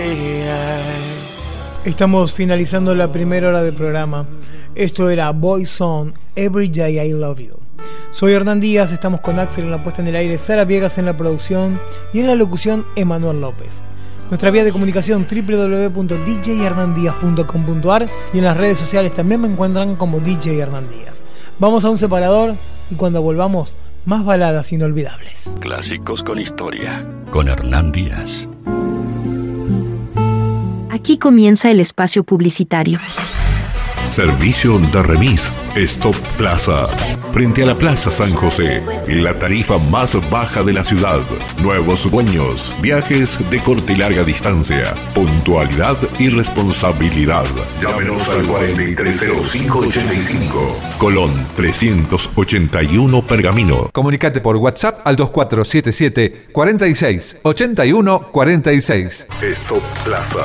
Estamos finalizando la primera hora del programa. Esto era Boyzone, Every Day I Love You. Soy Hernán Díaz, estamos con Axel en la puesta en el aire, Sara Viegas en la producción y en la locución Emanuel López. Nuestra vía de comunicación www.djhernandíaz.com.ar y en las redes sociales también me encuentran como DJ Hernán Díaz. Vamos a un separador y cuando volvamos, más baladas inolvidables. Clásicos con historia, con Hernán Díaz. Aquí comienza el espacio publicitario. Servicio de remis Stop Plaza. Frente a la Plaza San José, la tarifa más baja de la ciudad. Nuevos dueños, viajes de corta y larga distancia, puntualidad y responsabilidad. Llámenos al 430585. Colón 381 Pergamino. Comunicate por WhatsApp al 2477 46 81 46. Stop Plaza.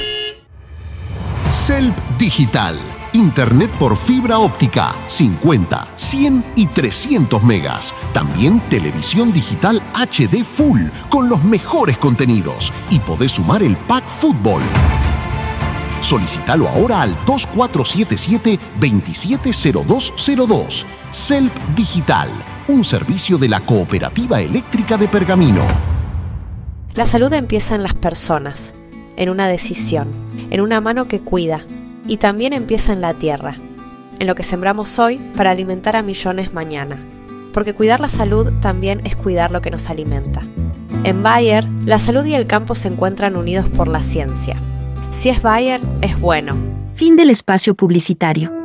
Celp Digital. Internet por fibra óptica, 50, 100 y 300 megas. También televisión digital HD Full con los mejores contenidos. Y podés sumar el pack fútbol. Solicítalo ahora al 2477-270202. Celp Digital, un servicio de la Cooperativa Eléctrica de Pergamino. La salud empieza en las personas, en una decisión, en una mano que cuida. Y también empieza en la tierra, en lo que sembramos hoy para alimentar a millones mañana. Porque cuidar la salud también es cuidar lo que nos alimenta. En Bayer, la salud y el campo se encuentran unidos por la ciencia. Si es Bayer, es bueno. Fin del espacio publicitario.